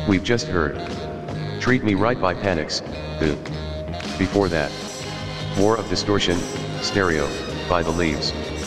We've just heard Treat Me Right by Panics, the. Before that, War of Distortion, Stereo, by The Leaves.